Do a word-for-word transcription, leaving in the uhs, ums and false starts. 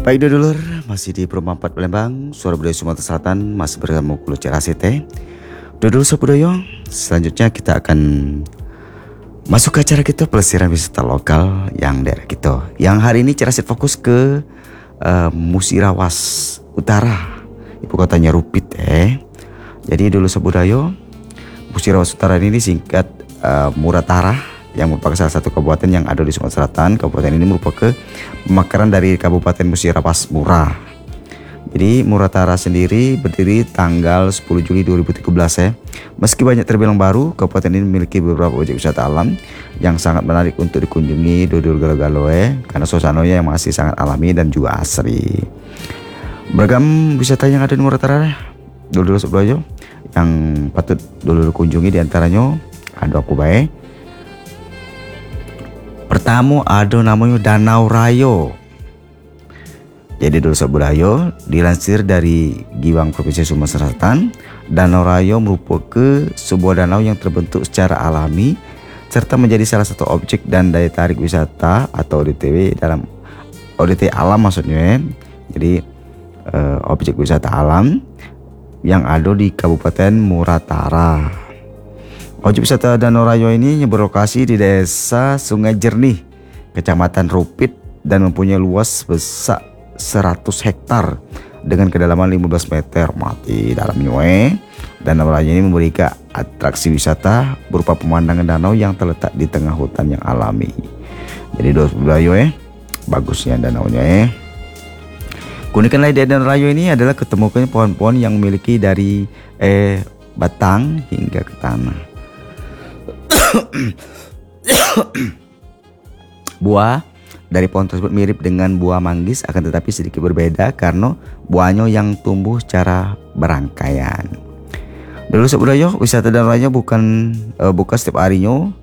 Baik dulur, masih di Perumahan empat Palembang, Suara Budaya Sumatera Selatan, masih bersama Kulo Cerasete. Dulur Sobudoyo, selanjutnya kita akan masuk ke acara kita pelesiran wisata lokal yang daerah kita. Yang hari ini Ceraset fokus ke uh, Musirawas Utara, ibu kotanya Rupit eh. Jadi dulur Sobudoyo, Musirawas Utara ini singkat uh, Muratara, yang merupakan salah satu kabupaten yang ada di Sumatera Selatan. Kabupaten ini merupakan pemekaran dari Kabupaten Musirawas Murah. Jadi Muratara sendiri berdiri tanggal sepuluh Juli dua ribu tiga belas ya. Meski banyak terbilang baru, kabupaten ini memiliki beberapa objek wisata alam yang sangat menarik untuk dikunjungi dulur galo-galoe karena suasananya yang masih sangat alami dan juga asri. Beragam wisata yang ada di Muratara dulur Sobudoyo yang patut dulur kunjungi, diantaranya ada aku bae. Pertama ada namanya Danau Rayo. Jadi dulur Sobudoyo, dilansir dari Giwang Provinsi Sumatera Selatan, Danau Rayo merupakan sebuah danau yang terbentuk secara alami serta menjadi salah satu objek dan daya tarik wisata atau O D T W dalam O D T alam maksudnya. Jadi eh, objek wisata alam yang ada di Kabupaten Muratara. Objek wisata Danau Rayo ini berlokasi di desa Sungai Jernih, Kecamatan Rupit, dan mempunyai luas sebesar seratus hektar dengan kedalaman lima belas meter. Mati dalamnya eh. Danau Rayo ini memberikan atraksi wisata berupa pemandangan danau yang terletak di tengah hutan yang alami. Jadi dulur Sobudoyo eh, bagusnya danaunya eh. Keunikan lain dari Danau Rayo ini adalah ketemukannya pohon-pohon yang memiliki dari eh batang hingga ke tanah. Buah dari pohon tersebut mirip dengan buah manggis, akan tetapi sedikit berbeda karena buahnya yang tumbuh secara berangkaian. Dulur Sobudoyo, wisata Danau Rayo bukan uh, buka setiap harinya,